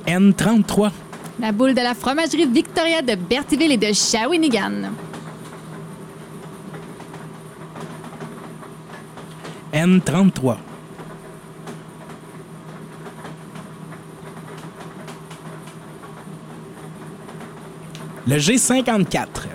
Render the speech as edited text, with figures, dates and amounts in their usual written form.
N33. La boule de la fromagerie Victoria de Berthierville et de Shawinigan. N33. Le G54.